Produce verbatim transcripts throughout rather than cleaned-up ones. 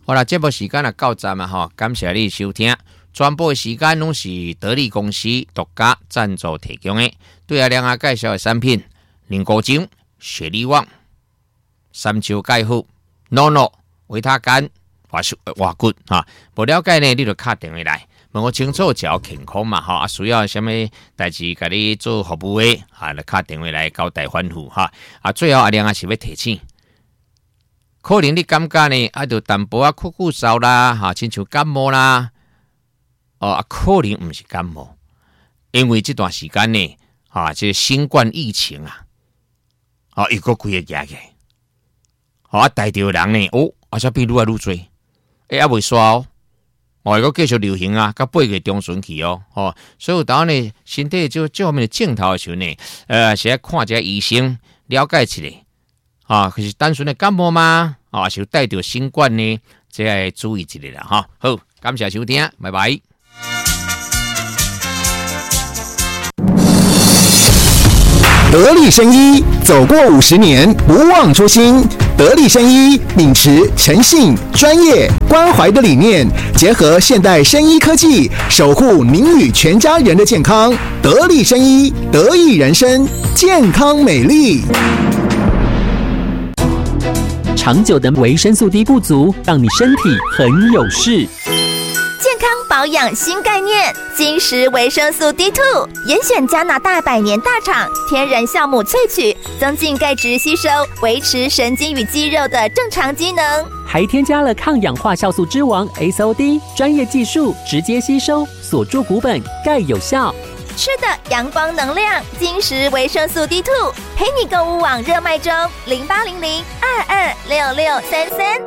好啦，节目时间也到站啊吼，感谢你收听。全部的时间拢是得力公司独家赞助提供的。对阿亮阿介绍的产品：凝固精、雪利旺、三球钙护、N O N O、维他干、华华骨哈。无了解呢，你就打电话来，问我清楚就健康嘛哈。啊，需要什么代志，甲你做服务的啊，就打电话来交代吩咐哈。啊，最后阿亮阿是要提醒。可能你感觉呢，啊，就淡薄啊酷酷嗽啦，哈，亲像感冒啦。哦，啊，可能不是感冒，因为这段时间呢，啊，这新冠疫情啊，啊，又个几个压起，啊，带着人呢，哦，啊，才比愈来愈多，哎，啊，未煞哦，哦，又继续流行啊，到八月中旬去哦，哦，所以有当呢，身体就这方面的镜头的时候呢，呃，是要看一下医生，了解一下，啊，可是单纯的感冒吗？啊，是带着新冠呢，这要注意一下啦，哈，好，感谢收听，拜拜。 得力生医走过五十年，不忘初心。得力生医秉持诚信、专业、关怀的理念，结合现代生医科技，守护您与全家人的健康。得力生医，得益人生，健康美丽。 长久的维生素 D 不足，让你身体很有事。 健康保养新概念，金石维生素 D 二 严选加拿大百年大厂天然酵母萃取，增进钙质吸收，维持神经与肌肉的正常机能， 还添加了抗氧化酵素之王 S O D 专业技术，直接吸收锁住骨本，钙有效。 吃的阳光能量，金石维生素 D 二 陪你购物网热卖中，零八零零二二六六三三。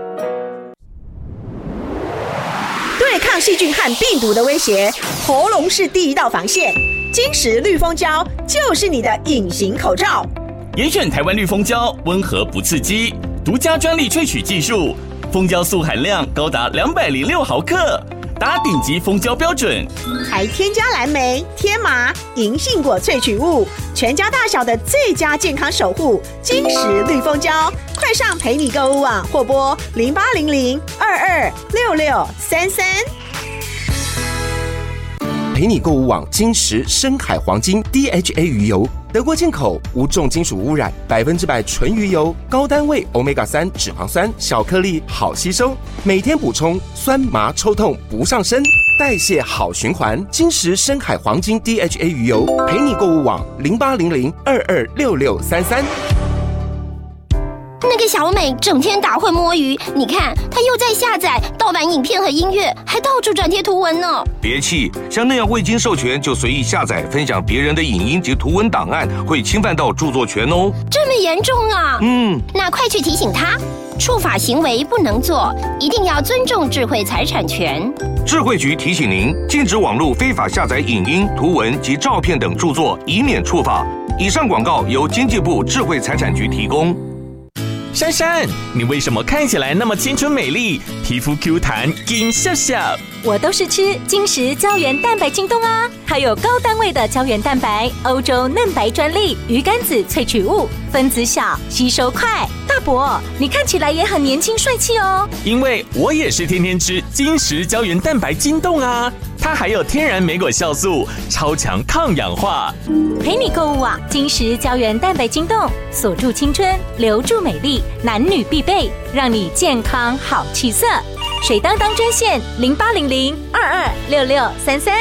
对抗细菌和病毒的威胁，喉咙是第一道防线。金石绿蜂胶就是你的隐形口罩。 严选台湾绿蜂胶，温和不刺激，独家专利萃取技术，蜂胶素含量高达两百零六毫克，达顶级蜂胶标准。 还添加蓝莓、天麻、银杏果萃取物，全家大小的最佳健康守护。金石绿蜂胶，快上陪你购物网或拨零八零零二二六六三三。 陪你购物网金石深海黄金 D H A 鱼油，德国进口，无重金属污染，百分之百纯鱼油，高单位 欧米伽三 脂肪酸，小颗粒好吸收，每天补充，酸麻抽痛不上身，代谢好循环。金石深海黄金 D H A 鱼油，陪你购物网零八零零二二六六三三。 那个小美整天打混摸鱼，你看她又在下载盗版影片和音乐，还到处转贴图文呢。 别气，像那样未经授权就随意下载分享别人的影音及图文档案，会侵犯到著作权哦。 这么严重啊？ 嗯， 那快去提醒她，触法行为不能做，一定要尊重智慧财产权。 智慧局提醒您，禁止网络非法下载影音、图文及照片等著作，以免触法。以上广告由经济部智慧财产局提供。 珊珊，你为什么看起来那么青春美丽，皮肤 Q 弹，金笑笑？ 我都是吃金石胶原蛋白京东啊，它有高单位的胶原蛋白，欧洲嫩白专利，鱼肝子萃取物，分子小，吸收快。大伯，你看起来也很年轻帅气哦。 因为我也是天天吃金石胶原蛋白京东啊，它还有天然莓果酵素，超强抗氧化。 陪你购物网金石胶原蛋白京东，锁住青春，留住美丽，男女必备，让你健康好气色。水当当专线零八零零二二六六三三。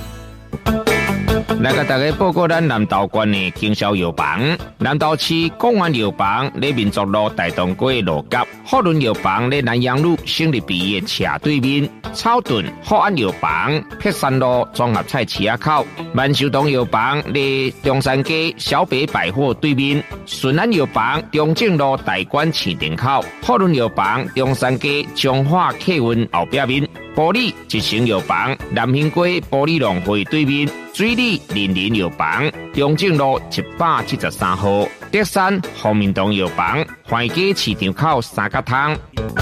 来甲大家报告咱南投县的经销药房，南投市公安药房咧民族路大东街路角，福伦药房咧南阳路胜利比的斜对面，草屯福安药房碧山路综合菜市仔口，万寿堂药房咧中山街小北百货对面，顺安药房中正路大馆市场口，福伦药房中山街中华客运后壁面，玻璃一成药房南兴街玻璃农会对面。水里林林药房，中正路一百七十三号，德山福民堂药房，怀街市场口三角汤。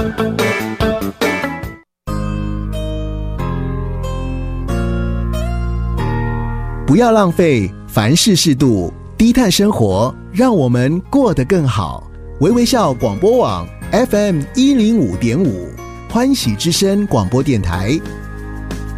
不要浪费，凡事适度，低碳生活，让我们过得更好。微微笑广播网 F M 一零五点五， 欢喜之声广播电台。